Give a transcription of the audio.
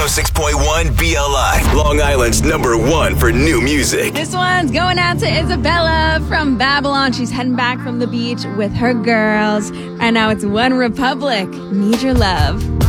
106.1 BLI, Long Island's #1 for new music. This one's going out to Isabella from Babylon. She's heading back from the beach with her girls. And now it's One Republic. Need Your Love.